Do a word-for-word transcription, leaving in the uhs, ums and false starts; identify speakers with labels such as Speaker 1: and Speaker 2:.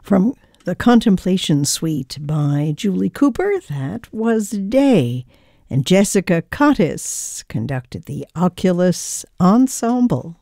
Speaker 1: From the Contemplation Suite by Julie Cooper, that was Day, and Jessica Cottis conducted the Oculus Ensemble.